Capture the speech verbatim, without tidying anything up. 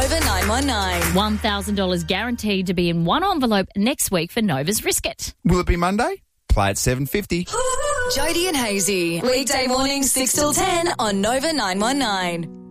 Nova nine one nine. one thousand dollars guaranteed to be in one envelope next week for Nova's Risk It. Will it be Monday? Play at seven fifty. Jody and Hazy. Weekday mornings six till ten on Nova nine one nine.